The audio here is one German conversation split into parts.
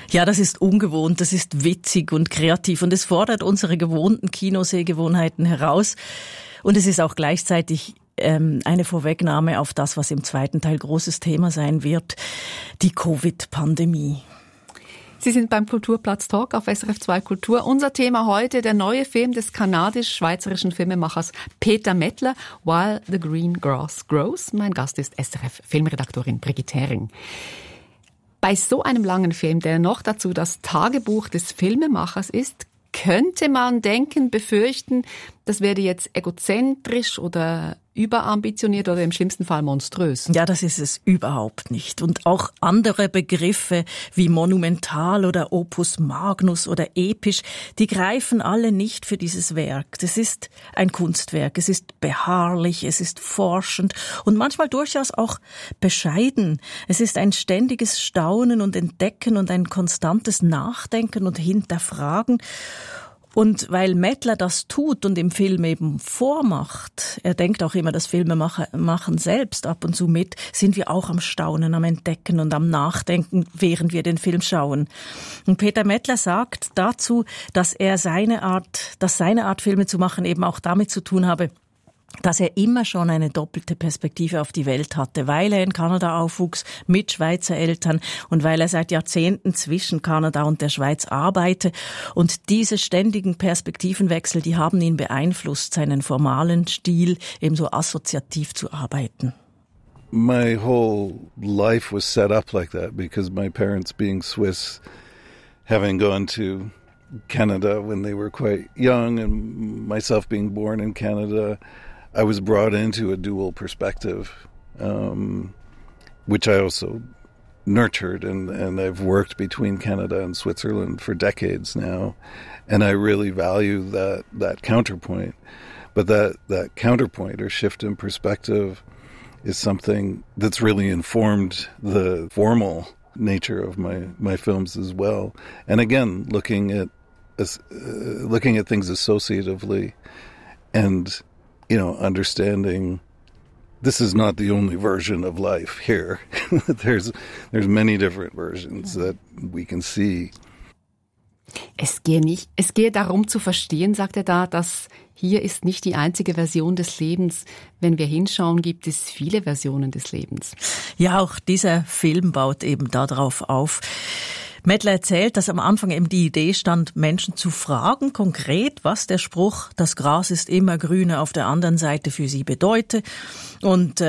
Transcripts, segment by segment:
Ja, das ist ungewohnt, das ist witzig und kreativ und es fordert unsere gewohnten Kinosehgewohnheiten heraus. Und es ist auch gleichzeitig eine Vorwegnahme auf das, was im zweiten Teil großes Thema sein wird, die Covid-Pandemie. Sie sind beim Kulturplatz Talk auf SRF 2 Kultur. Unser Thema heute, der neue Film des kanadisch-schweizerischen Filmemachers Peter Mettler, While the Green Grass Grows. Mein Gast ist SRF-Filmredaktorin Brigitte Hering. Bei so einem langen Film, der noch dazu das Tagebuch des Filmemachers ist, könnte man denken, befürchten, das werde jetzt egozentrisch oder überambitioniert oder im schlimmsten Fall monströs. Ja, das ist es überhaupt nicht. Und auch andere Begriffe wie monumental oder Opus Magnus oder episch, die greifen alle nicht für dieses Werk. Das ist ein Kunstwerk, es ist beharrlich, es ist forschend und manchmal durchaus auch bescheiden. Es ist ein ständiges Staunen und Entdecken und ein konstantes Nachdenken und Hinterfragen. Und weil Mettler das tut und im Film eben vormacht, er denkt auch immer, das Filmemachen selbst ab und zu mit, sind wir auch am Staunen, am Entdecken und am Nachdenken, während wir den Film schauen. Und Peter Mettler sagt dazu, dass seine Art Filme zu machen eben auch damit zu tun habe, dass er immer schon eine doppelte Perspektive auf die Welt hatte, weil er in Kanada aufwuchs mit Schweizer Eltern und weil er seit Jahrzehnten zwischen Kanada und der Schweiz arbeite. Und diese ständigen Perspektivenwechsel, die haben ihn beeinflusst, seinen formalen Stil ebenso assoziativ zu arbeiten. My whole life was set up like that because my parents being Swiss, having gone to Canada when they were quite young and myself being born in Canada, I was brought into a dual perspective, which I also nurtured, and I've worked between Canada and Switzerland for decades now, and I really value that counterpoint. But that counterpoint or shift in perspective is something that's really informed the formal nature of my films as well. And again, looking at things associatively and understanding this is not the only version of life here. There's many different versions that we can see. Es gehe darum zu verstehen, sagt er da, dass hier ist nicht die einzige Version des Lebens. Wenn wir hinschauen, gibt es viele Versionen des Lebens. Ja, auch dieser Film baut eben darauf auf. Mettler erzählt, dass am Anfang eben die Idee stand, Menschen zu fragen, konkret, was der Spruch, das Gras ist immer grüner auf der anderen Seite für sie bedeute und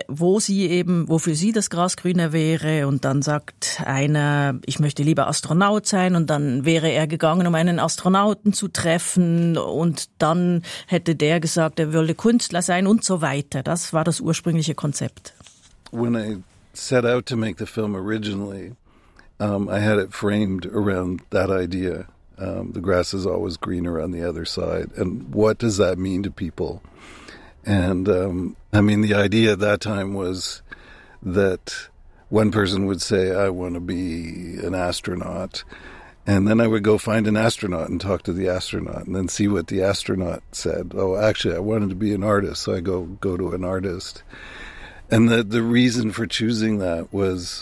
wofür sie das Gras grüner wäre. Und dann sagt einer, ich möchte lieber Astronaut sein, und dann wäre er gegangen, um einen Astronauten zu treffen, und dann hätte der gesagt, er würde Künstler sein und so weiter. Das war das ursprüngliche Konzept. When I set out to make the film originally, I had it framed around that idea. The grass is always greener on the other side. And what does that mean to people? And, the idea at that time was that one person would say, I want to be an astronaut. And then I would go find an astronaut and talk to the astronaut and then see what the astronaut said. Oh, actually, I wanted to be an artist, so I go to an artist. And the reason for choosing that was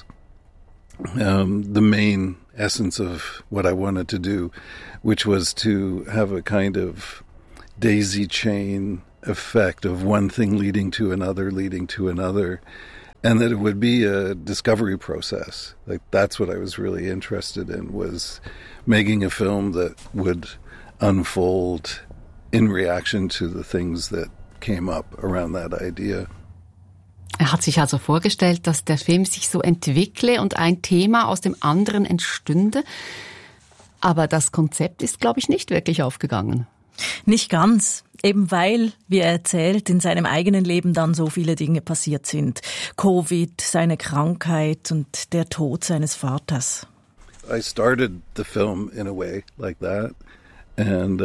the main essence of what I wanted to do, which was to have a kind of daisy chain effect of one thing leading to another, and that it would be a discovery process. Like, that's what I was really interested in, was making a film that would unfold in reaction to the things that came up around that idea. Er hat sich also vorgestellt, dass der Film sich so entwickle und ein Thema aus dem anderen entstünde. Aber das Konzept ist, glaube ich, nicht wirklich aufgegangen. Nicht ganz. Eben weil, wie er erzählt, in seinem eigenen Leben dann so viele Dinge passiert sind. Covid, seine Krankheit und der Tod seines Vaters. I started the film in a way like that. And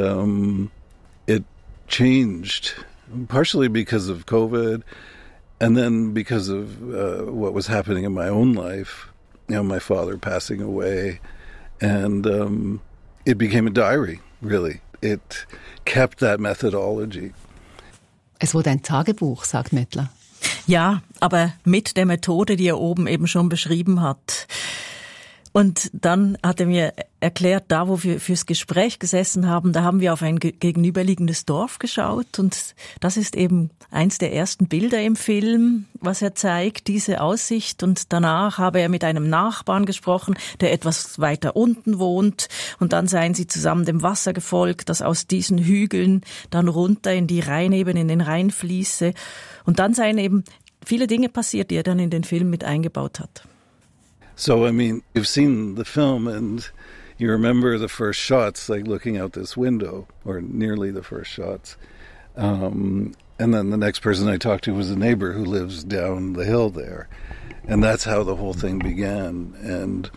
it changed, partially because of COVID. And then because of what was happening in my own life, my father passing away, and it became a diary, really. It kept that methodology. Es wurde ein Tagebuch, sagt Mettler. Ja, aber mit der Methode, die er oben eben schon beschrieben hat. Und dann hat er mir erklärt, da wo wir fürs Gespräch gesessen haben, da haben wir auf ein gegenüberliegendes Dorf geschaut und das ist eben eins der ersten Bilder im Film, was er zeigt, diese Aussicht. Und danach habe er mit einem Nachbarn gesprochen, der etwas weiter unten wohnt und dann seien sie zusammen dem Wasser gefolgt, das aus diesen Hügeln dann runter in die Rheinebene, in den Rhein fließe. Und dann seien eben viele Dinge passiert, die er dann in den Film mit eingebaut hat. So, I mean, you've seen the film and you remember the first shots, like looking out this window, or nearly the first shots. And then the next person I talked to was a neighbor who lives down the hill there. And that's how the whole thing began. And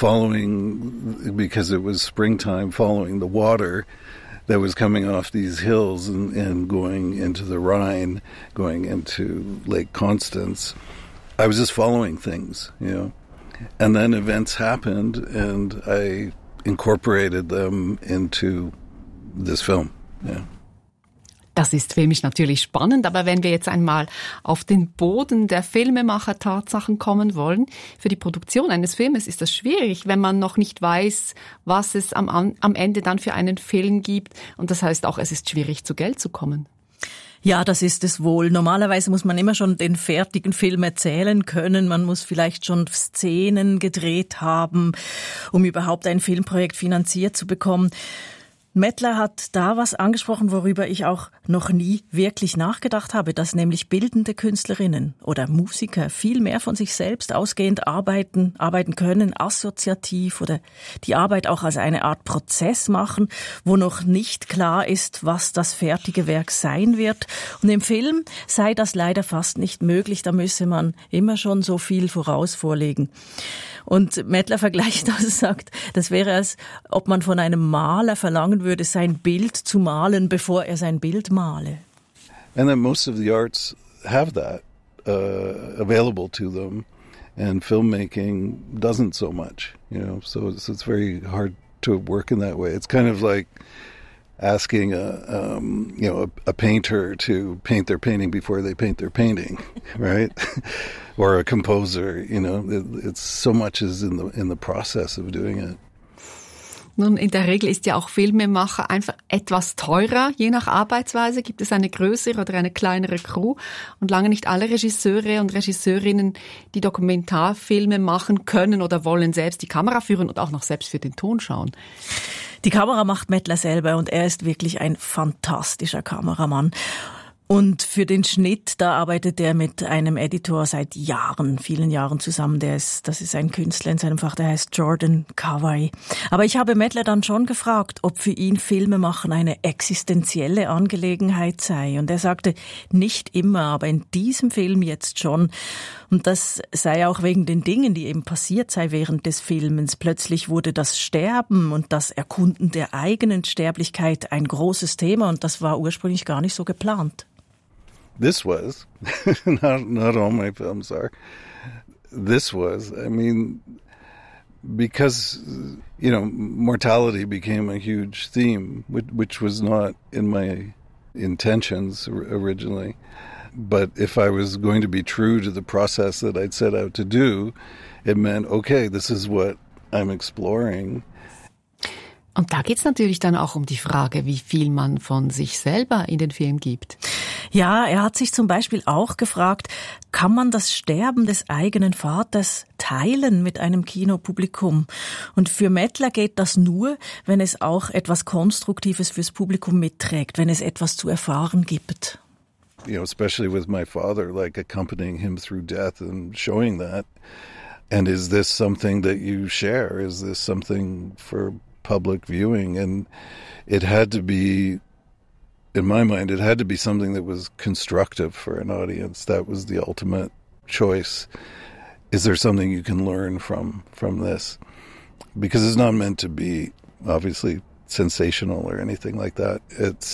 following, because it was springtime, following the water that was coming off these hills and going into the Rhine, going into Lake Constance, I was just following things, you know. And then events happened and I incorporated them into this film. Yeah. Das ist filmisch natürlich spannend, aber wenn wir jetzt einmal auf den Boden der Filmemacher-Tatsachen kommen wollen, für die Produktion eines Filmes ist das schwierig, wenn man noch nicht weiß, was es am Ende dann für einen Film gibt. Und das heißt auch, es ist schwierig, zu Geld zu kommen. Ja, das ist es wohl. Normalerweise muss man immer schon den fertigen Film erzählen können. Man muss vielleicht schon Szenen gedreht haben, um überhaupt ein Filmprojekt finanziert zu bekommen. Mettler hat da was angesprochen, worüber ich auch noch nie wirklich nachgedacht habe, dass nämlich bildende Künstlerinnen oder Musiker viel mehr von sich selbst ausgehend arbeiten können, assoziativ oder die Arbeit auch als eine Art Prozess machen, wo noch nicht klar ist, was das fertige Werk sein wird. Und im Film sei das leider fast nicht möglich, da müsse man immer schon so viel voraus vorlegen. Und Mettler vergleicht das und sagt, das wäre, als ob man von einem Maler verlangen würde, sein Bild zu malen, bevor er sein Bild male. And then most of the arts have that available to them, and filmmaking doesn't so much, you know. So it's very hard to work in that way. It's kind of like asking a painter to paint their painting before they paint their painting, right? Or a composer, you know. It's so much is in the process of doing it. Nun, in der Regel ist ja auch Filmemacher einfach etwas teurer. Je nach Arbeitsweise gibt es eine größere oder eine kleinere Crew. Und lange nicht alle Regisseure und Regisseurinnen, die Dokumentarfilme machen können oder wollen, selbst die Kamera führen und auch noch selbst für den Ton schauen. Die Kamera macht Mettler selber und er ist wirklich ein fantastischer Kameramann. Und für den Schnitt, da arbeitet er mit einem Editor seit Jahren, vielen Jahren zusammen. Das ist ein Künstler in seinem Fach, der heißt Jordan Kawai. Aber ich habe Mettler dann schon gefragt, ob für ihn Filme machen eine existenzielle Angelegenheit sei. Und er sagte, nicht immer, aber in diesem Film jetzt schon. Und das sei auch wegen den Dingen, die eben passiert sei während des Filmens. Plötzlich wurde das Sterben und das Erkunden der eigenen Sterblichkeit ein großes Thema und das war ursprünglich gar nicht so geplant. This was, not all my films are, this was, I mean, because, you know, mortality became a huge theme, which was not in my intentions originally. But if I was going to be true to the process that I'd set out to do, it meant, okay, this is what I'm exploring. Und da geht's natürlich dann auch um die Frage, wie viel man von sich selber in den Film gibt. Ja, er hat sich zum Beispiel auch gefragt, kann man das Sterben des eigenen Vaters teilen mit einem Kinopublikum? Und für Mettler geht das nur, wenn es auch etwas Konstruktives fürs Publikum mitträgt, wenn es etwas zu erfahren gibt. You know, especially with my father, like accompanying him through death and showing that. And is this something that you share? Is this something for public viewing? And it had to be, in my mind, it had to be something that was constructive for an audience. That was the ultimate choice. Is there something you can learn from this? Because it's not meant to be, obviously, sensational or anything like that. It's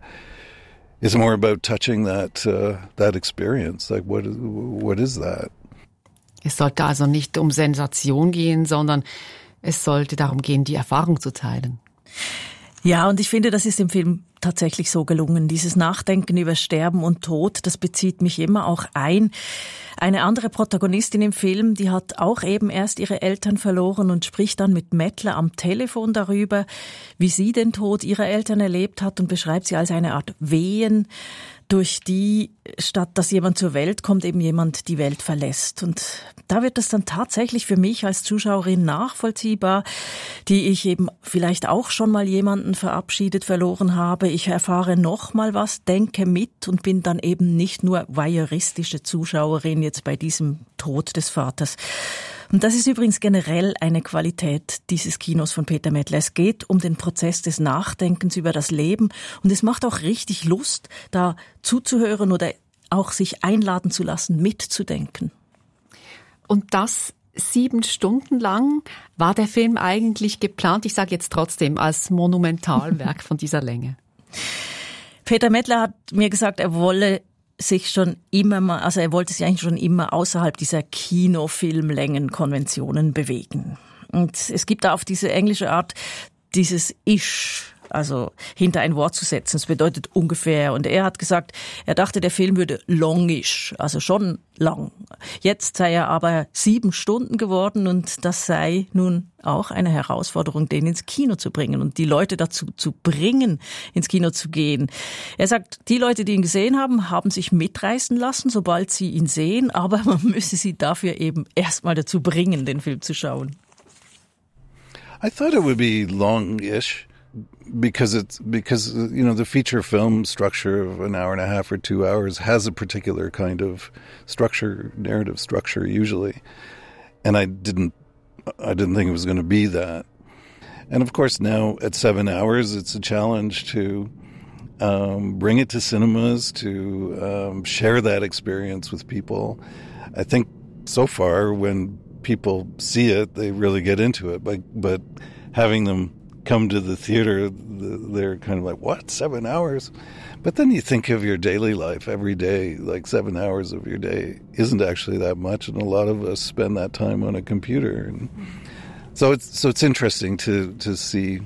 more about touching that experience. Like, what is that? Es sollte also nicht um Sensation gehen, sondern es sollte darum gehen, die Erfahrung zu teilen. Ja, und ich finde, das ist im Film tatsächlich so gelungen. Dieses Nachdenken über Sterben und Tod, das bezieht mich immer auch ein. Eine andere Protagonistin im Film, die hat auch eben erst ihre Eltern verloren und spricht dann mit Mettler am Telefon darüber, wie sie den Tod ihrer Eltern erlebt hat und beschreibt sie als eine Art Wehen, durch die, statt dass jemand zur Welt kommt, eben jemand die Welt verlässt. Und da wird es dann tatsächlich für mich als Zuschauerin nachvollziehbar, die ich eben vielleicht auch schon mal jemanden verabschiedet verloren habe. Ich erfahre noch mal was, denke mit und bin dann eben nicht nur voyeuristische Zuschauerin jetzt bei diesem Tod des Vaters. Und das ist übrigens generell eine Qualität dieses Kinos von Peter Mettler. Es geht um den Prozess des Nachdenkens über das Leben und es macht auch richtig Lust, da zuzuhören oder auch sich einladen zu lassen, mitzudenken. Und das 7 Stunden lang war der Film eigentlich geplant, ich sage jetzt trotzdem, als Monumentalwerk von dieser Länge. Peter Mettler hat mir gesagt, er wollte sich eigentlich schon immer außerhalb dieser Kinofilmlängenkonventionen bewegen. Und es gibt da auf diese englische Art dieses Ish, also hinter ein Wort zu setzen. Das bedeutet ungefähr. Und er hat gesagt, er dachte, der Film würde longish, also schon lang. Jetzt sei er aber 7 Stunden geworden und das sei nun auch eine Herausforderung, den ins Kino zu bringen und die Leute dazu zu bringen, ins Kino zu gehen. Er sagt, die Leute, die ihn gesehen haben, haben sich mitreißen lassen, sobald sie ihn sehen, aber man müsse sie dafür eben erstmal dazu bringen, den Film zu schauen. I thought it would be long-ish. Because the feature film structure of an hour and a half or 2 hours has a particular kind of structure, narrative structure usually. And I didn't think it was going to be that. And of course now at 7 hours, it's a challenge to bring it to cinemas, to share that experience with people. I think so far when people see it, they really get into it, but having them come to the theater, they're kind of like, what, 7 hours? But then you think of your daily life every day, like 7 hours of your day isn't actually that much, and a lot of us spend that time on a computer. And so it's interesting to see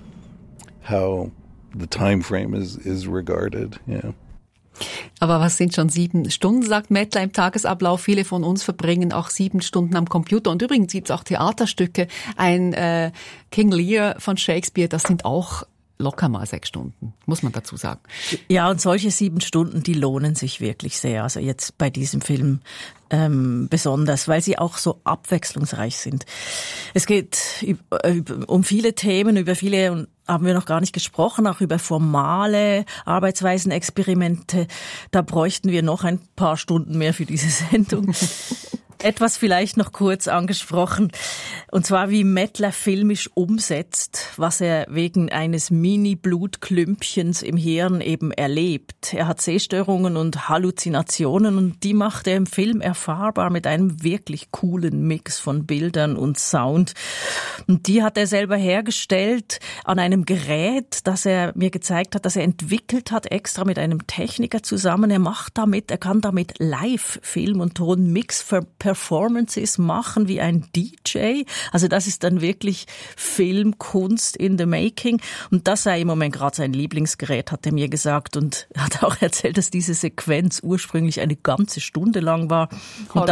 how the time frame is regarded, yeah. Aber was sind schon 7 Stunden, sagt Mettler, im Tagesablauf. Viele von uns verbringen auch 7 Stunden am Computer. Und übrigens gibt's auch Theaterstücke. Ein King Lear von Shakespeare, das sind auch locker mal 6 Stunden, muss man dazu sagen. Ja, und solche 7 Stunden, die lohnen sich wirklich sehr. Also jetzt bei diesem Film besonders, weil sie auch so abwechslungsreich sind. Es geht um viele Themen, über viele haben wir noch gar nicht gesprochen, auch über formale Arbeitsweisen, Experimente. Da bräuchten wir noch ein paar Stunden mehr für diese Sendung. Etwas vielleicht noch kurz angesprochen, und zwar wie Mettler filmisch umsetzt, was er wegen eines Mini-Blutklümpchens im Hirn eben erlebt. Er hat Sehstörungen und Halluzinationen und die macht er im Film erfahrbar mit einem wirklich coolen Mix von Bildern und Sound. Und die hat er selber hergestellt an einem Gerät, das er mir gezeigt hat, das er entwickelt hat, extra mit einem Techniker zusammen. Er kann damit live Film und Ton Mix für Performances machen wie ein DJ. Also das ist dann wirklich Filmkunst in the making. Und das sei im Moment gerade sein Lieblingsgerät, hat er mir gesagt. Und hat auch erzählt, dass diese Sequenz ursprünglich eine ganze Stunde lang war. Und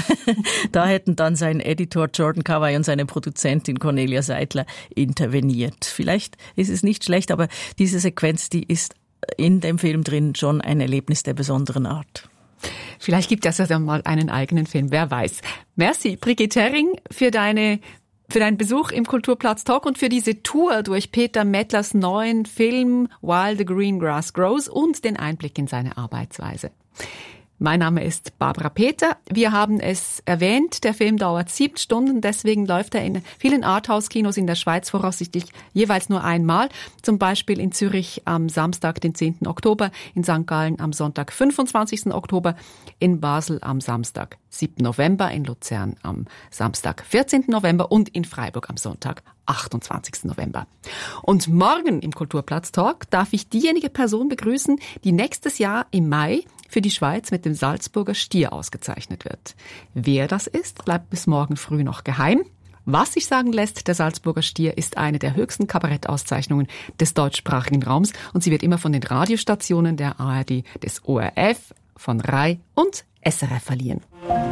da hätten dann sein Editor Jordan Kawai und seine Produzentin Cornelia Seidler interveniert. Vielleicht ist es nicht schlecht, aber diese Sequenz, die ist in dem Film drin schon ein Erlebnis der besonderen Art. Vielleicht gibt es ja dann mal einen eigenen Film, wer weiß. Merci, Brigitte Herring, für deinen Besuch im Kulturplatz Talk und für diese Tour durch Peter Mettlers neuen Film While the Green Grass Grows und den Einblick in seine Arbeitsweise. Mein Name ist Barbara Peter. Wir haben es erwähnt, der Film dauert 7 Stunden, deswegen läuft er in vielen Arthouse-Kinos in der Schweiz voraussichtlich jeweils nur einmal. Zum Beispiel in Zürich am Samstag, den 10. Oktober, in St. Gallen am Sonntag, 25. Oktober, in Basel am Samstag, 7. November, in Luzern am Samstag, 14. November und in Freiburg am Sonntag, 28. November. Und morgen im Kulturplatz Talk darf ich diejenige Person begrüßen, die nächstes Jahr im Mai für die Schweiz mit dem Salzburger Stier ausgezeichnet wird. Wer das ist, bleibt bis morgen früh noch geheim. Was sich sagen lässt, der Salzburger Stier ist eine der höchsten Kabarettauszeichnungen des deutschsprachigen Raums und sie wird immer von den Radiostationen der ARD, des ORF, von RAI und SRF verliehen.